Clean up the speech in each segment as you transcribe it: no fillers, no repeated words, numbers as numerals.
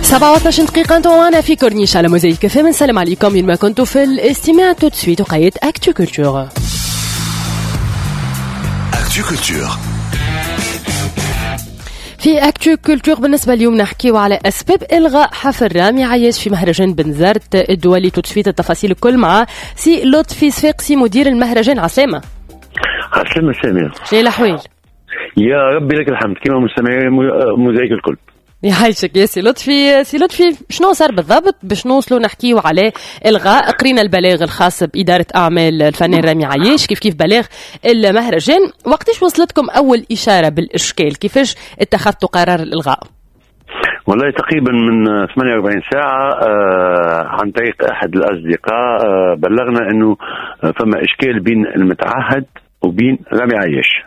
27 دقيقة وانا في كورنيش على موزايك كافيه. بنسلم عليكم من ما كنتوا في الاستماع. تو تسويت وقاية اكتو كولتور. اكتو كولتور في اكتو كولتور بالنسبة اليوم نحكيو على اسباب الغاء حفل رامي عياش في مهرجان بنزرت الدولي. تو تسويت التفاصيل الكل مع سي لطفي صفاقسي مدير المهرجان. عسلامة. عسلامة سامية. شنو الاحوال؟ يا ربي لك الحمد كما مستمعين موزايك الكل. يعيشك يا سي لطفي. سي لطفي شنو صار بالضبط باش نوصلوا نحكيو على الغاء؟ قرينا البلاغ الخاص بإدارة أعمال الفنان رامي عياش، كيف بلاغ المهرجان. وقتاش وصلتكم أول إشارة بالإشكال؟ كيفاش اتخذتوا قرار الإلغاء؟ والله تقريبا من 48 ساعة عن طريق أحد الأصدقاء بلغنا أنه فما إشكال بين المتعهد وبين رامي عياش.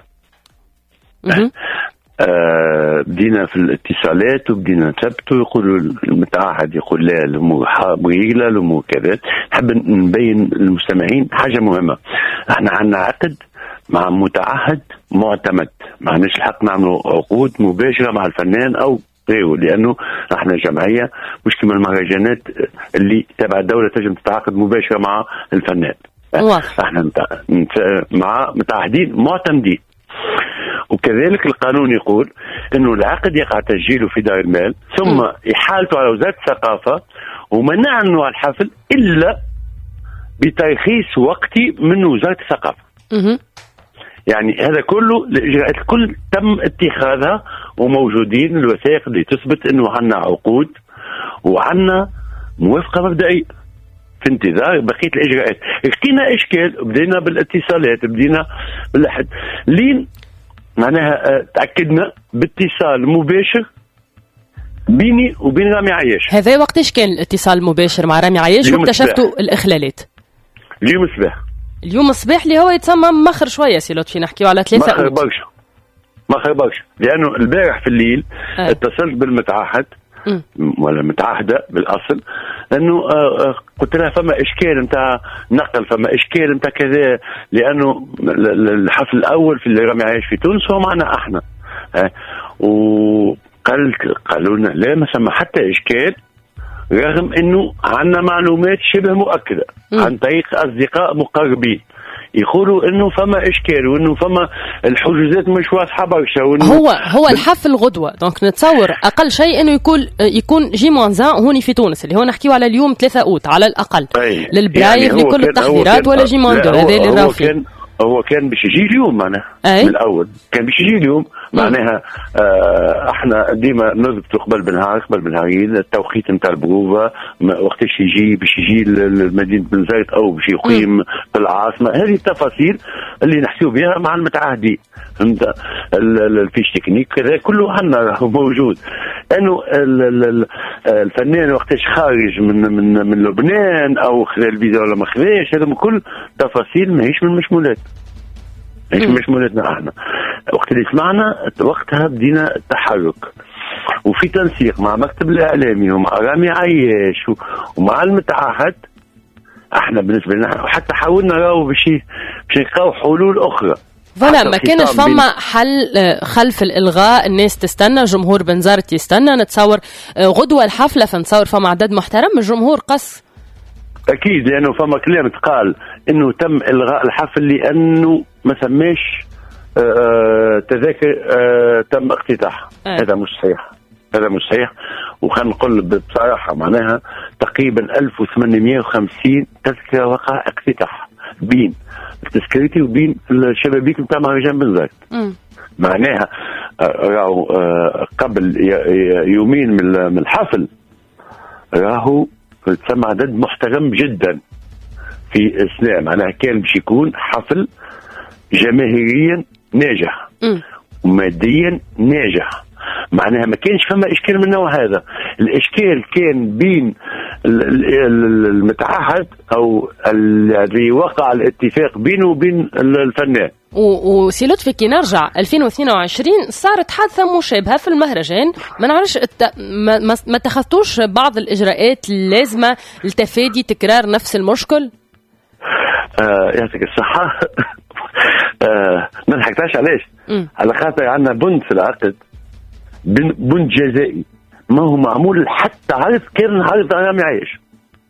بدينا في الاتصالات وبدينا نثبتوا، يقولوا المتعهد يقول لا الامور مغيله الامور كذا. نحب نبين للمستمعين حاجه مهمه، احنا عندنا عقد مع متعهد معتمد، ما عندناش الحق نعملوا عقود مباشره مع الفنان او غيره، لانه احنا جمعيه مش كما المهرجانات اللي تبع الدوله تجب تتعاقد مباشره مع الفنان. احنا مع متعهدين معتمدين. وكذلك القانون يقول انه العقد يقع تسجيله في دار المال ثم احالته على وزاره الثقافه ومنع انه الحفل الا بترخيص وقتي من وزاره الثقافه. يعني هذا كله الاجراءات الكل تم اتخاذها وموجودين الوثائق اللي تثبت انه عندنا عقود وعندنا موافقه مبدئيه في انتظار بقيه الاجراءات. لقينا اشكال بدينا بالاتصالات، بدينا بالاحد لين معناها تأكدنا باتصال مباشر بيني وبين رامي عياش. هذا وقتاش كان الاتصال المباشر مع رامي عياش واكتشفتوا الإخلالات؟ اليوم الصباح. اليوم الصباح اللي هو يتسمى مخر شوية سي لطفي، نحكيو على 3 مخر برشا لأنه البارح في الليل اتصلت بالمتعهد ولا متعهدة بالأصل، لأنه قلت لها فما إشكال نتاع نقل، فما إشكال نتاع كذا، لأنه الحفل الأول في اللي رامي عايش في تونس هو معنا احنا. قالوا لنا لا ما سمى حتى إشكال، رغم أنه عندنا معلومات شبه مؤكدة عن طريق أصدقاء مقربين يقولوا انه فما اشكال وانه فما الحجوزات مش واضحه برشا. هو الحفل غدوه، دونك نتصور اقل شيء انه يكون جي موانزان هوني في تونس، اللي هو نحكيو على اليوم 3 أوت على الاقل للبرايف يعني لكل التحضيرات، ولا جي موندو هذا اللي راهو فيه. هو كان باش يجي اليوم معناها من الاول كان باش يجي اليوم معناها. احنا ديما نضبطوا قبل بنهارين التوقيت نتاع البروفا وقتاش يجي باش يجي لمدينه بنزرت او باش يقيم في العاصمه. هذه التفاصيل اللي نحكيو بها مع المتعهدين، فهمت؟ الفيش تكنيك كذا كله عندنا موجود. انه الفنان وقتاش خارج من لبنان او خلال الفيزا ولا ما خذاش، هذا كل تفاصيل ماهيش من مشمولات، ماهيش من مشمولاتنا احنا. وقت اللي سمعنا وقتها بدينا التحرك وفي تنسيق مع مكتب الاعلامي ومع رامي عياش ومع المتعهد. احنا بالنسبه لنا حتى حاولنا نراو باش نلقاو حلول اخرى. فلا ما كانش فما حل خلف الإلغاء، الناس تستنى، جمهور بنزرت يستنى، نتصور غدوة الحفلة فنتصور فما عدد محترم من الجمهور قص. أكيد لأنه فما كلام تقال إنه تم إلغاء الحفل لأنه ما سماش تذاكر تم اقتطاعها. هذا مش صحيح، هذا مش صحيح. وخلينا نقول بصراحة معناها تقريبا 1850 تذكرة وقع اقتطاع بين التذكرتي وبين الشبابيك نتاع مهرجان بنزرت. معناها راهو قبل يومين من الحفل راهو تسمى عدد محترم جدا في اثناء، معناها كان باش يكون حفل جماهيريا ناجح وماديا ناجح. معناها ما كانش فما اشكال من النوع هذا. الاشكال كان بين المتعهد او اللي وقع الاتفاق بينه وبين الفنان. وسي لطفي كي نرجع 2022 صارت حادثه مشابهه في المهرجان، ما نعرفش ما اتخذتوش بعض الاجراءات اللازمه لتفادي تكرار نفس المشكل؟ يعطيك الصحه. ما نحكتهاش علاش، على خاطر عندنا بند في العقد، بند جزائي ما هو معمول حتى عرض، كان عرض رامي عايش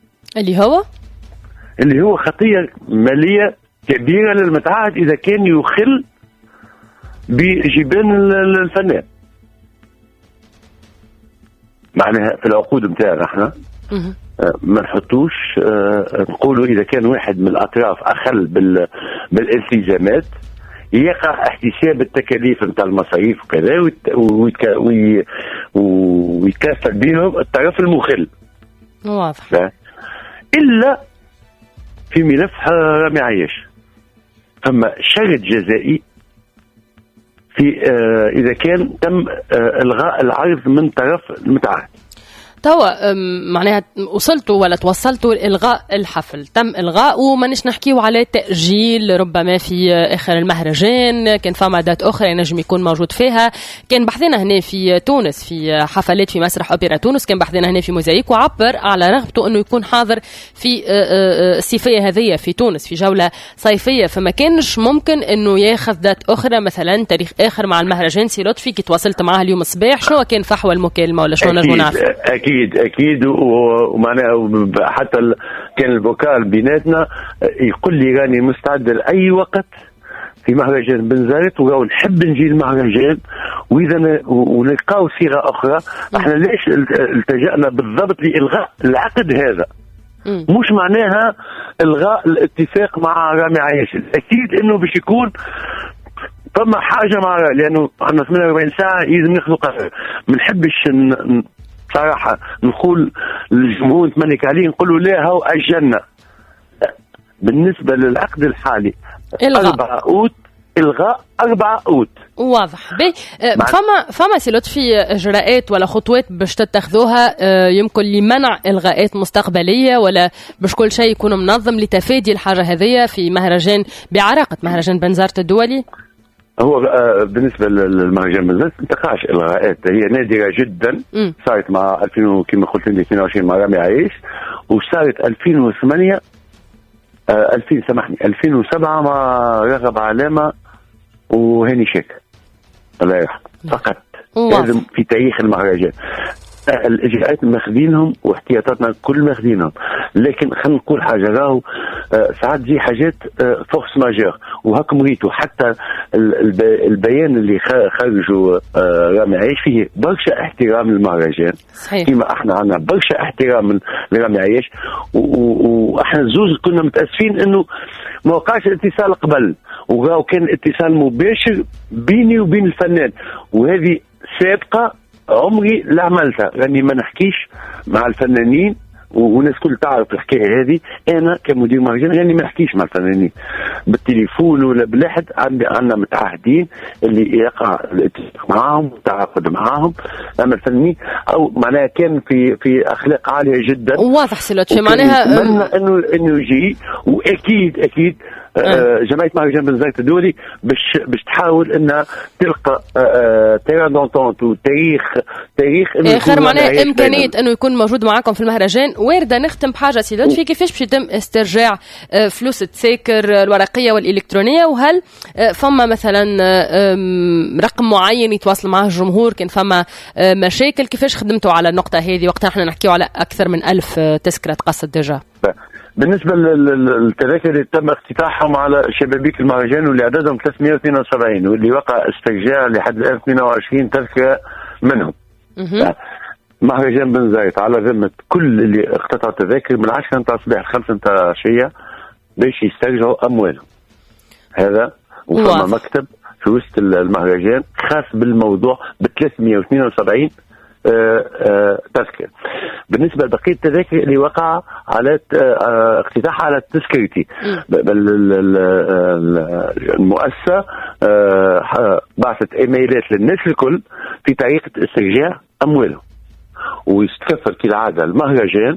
اللي هو خطية مالية كبيرة للمتعهد إذا كان يخل بجبان الفنان. معناها في العقود متاعنا احنا ما نحطوش نقولوا إذا كان واحد من الأطراف أخل بالالتزامات يقع احتساب التكاليف نتاع المصاريف وكذا ويتكافل بهم الطرف المخل. واضح. إلا في ملف رامي عايش أما شرط جزائي في إذا كان تم إلغاء العرض من طرف المتعهد. توا معناها وصلتوا ولا توصلتوا إلغاء الحفل، تم إلغاء ومانيش نحكيو على تأجيل ربما في آخر المهرجان، كان فما دات أخرى ينجم يكون موجود فيها. كان بحثنا هنا في تونس في حفلات في مسرح أوبرا تونس، كان بحثنا هنا في موزايك، وعبر على رغبته أنه يكون حاضر في الصيفية هذه في تونس في جولة صيفية، فما كانش ممكن أنه ياخذ دات أخرى مثلا تاريخ آخر مع المهرجان. سي لطفي كي تواصلت معاه اليوم الصباح شنو كان فحوى المكالمة ولا شنو نجم نعرف؟ اكيد ومعناها حتى كان الفوكال بيناتنا يقول لي راني مستعد لاي وقت في مهرجان بنزرت وراو نحب نجي المهرجان، واذا ونلقاو صيغه اخرى. احنا ليش التجأنا بالضبط لالغاء العقد هذا؟ مش معناها الغاء الاتفاق مع رامي عايش، اكيد انه باش يكون فما حاجه مع، لانه عندنا 48 ساعه لازم ناخذ قرار. ما نحبش صراحة نقول للجمهور نتمنك عليه نقولوا لا هو أجلنا. بالنسبة للعقد الحالي 4 أوت إلغاء 4 أوت. واضح. فما سي لطفي إجراءات ولا خطوات باش تتخذوها يمكن لمنع إلغاءات مستقبلية، ولا باش كل شيء يكون منظم لتفادي الحاجة هذه في مهرجان بعراقة مهرجان بنزرت الدولي؟ هو بالنسبه للمهرجان بنزرت ما تقعش الغاءات، هي نادره جدا. صارت مع 2000 كما قلت لي 22 مع رامي عايش، وصارت 2008 2007 مع رغب علامه وهاني شاكر الله يرحمه فقط. لازم في تاريخ المهرجان الاجراءات ماخذينهم واحتياطاتنا كل ماخذينهم، لكن خلينا نقول حاجه، راهو ساعات دي حاجات فورس ماجور وهاكم ريتوا حتى البيان اللي خرجوا رامي عايش فيه برشا احترام للمهرجان. صحيح. كما احنا عندنا برشا احترام لرامي عايش، واحنا زوز كنا متاسفين انه ما وقعش اتصال قبل، وراهو كان اتصال مباشر بيني وبين الفنان، وهذه سابقه عمري لا عملتها، لاني ما نحكيش مع الفنانين والناس كل تعرف الحكايه هذه. انا كمدير مهرجان يعني ما نحكيش مع الفنانين بالتليفون ولا بلاحد، عندنا متعهدين اللي يقع الاتفاق معاهم والتعاقد معاهم. اما الفنانين او معناها كان في اخلاق عاليه جدا. واضح سي لطفي معناها انه يجي، واكيد جمعيه مهرجان بنزرت الدولي باش تحاول انها تلقى تيران دونتونت وتاريخ اخر معناها امكانيه انه يكون موجود معاكم في المهرجان. وارده نختم بحاجه سي لطفي، كيفاش باش يتم استرجاع فلوس التذاكر الورقيه والالكترونيه؟ وهل فما مثلا رقم معين يتواصل معه الجمهور؟ كان فما مشاكل؟ كيفاش خدمتوا على النقطه هذه وقتها احنا نحكيو على اكثر من 1000 تذكره تقصد ديجا؟ بالنسبه للتذاكر اللي تم افتتاحهم على شبابيك المهرجان واللي عددهم 372 واللي وقع استرجاع لحد الان 22 تذكره منهم. مهرجان بنزرت على ذمه كل اللي اقتطعوا تذاكر من 10 نتاع الصباح 5 نتاع العشيه باش يسترجعوا اموالهم. هذا وفما مكتب في وسط المهرجان خاص بالموضوع ب 372 تذكرة. بالنسبة لبقية التذاكر اللي وقع على اقتتاحها على التذكرتي، المؤسسة بعثت ايميلات للناس الكل في طريقة استرجاع أموالهم، ويستكفل كالعادة المهرجان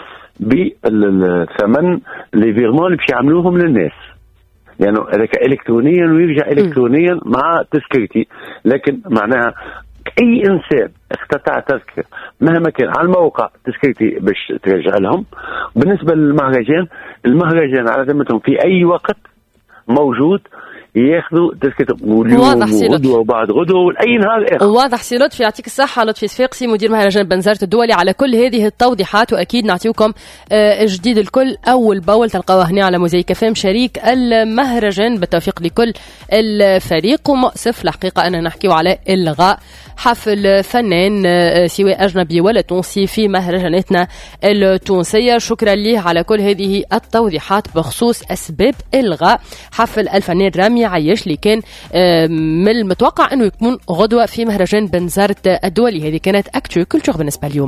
بالثمن اللي فيرمون اللي باش يعملوهم للناس، يعني هذاك الكترونيا ويرجع الكترونيا مع تذكرتي. لكن معناها اي انسان اقتطع تذكره مهما كان على الموقع تذكرتي باش ترجع لهم. بالنسبه للمهرجان، المهرجان على ذمتهم في اي وقت موجود ياخذوا تذكرة اليوم وغدوة وبعد غدوة والأي نهار آخر. واضح سي لطفي، يعطيك الصحة لطفي صفاقسي مدير مهرجان بنزرت الدولي على كل هذه التوضيحات، وأكيد نعطيكم جديد الكل أول بأول تلقاوه هنا على موزايك FM شريك المهرجان. بالتوفيق لكل الفريق، ومؤسف الحقيقة أننا نحكيو على إلغاء حفل فنان سواء أجنبي ولا تونسي في مهرجاناتنا التونسية. شكرا ليه على كل هذه التوضيحات بخصوص أسباب إلغاء حفل الفنان رامي عياش اللي كان من المتوقع أنه يكون غدوة في مهرجان بنزرت الدولي. هذه كانت أكتو كولتور بالنسبة اليوم.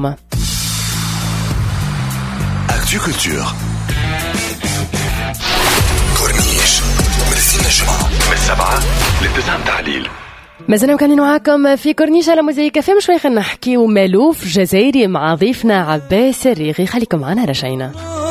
أكتو كولتور كورنيش من السنة الجمعة من 7 ل9 تعليل. مازلنا مكملين معاكم في كورنيش على موزايك FM. شوي خلينا نحكيو مالوف جزائري مع ضيفنا عباس الريغي. خليكم معنا رجعينا.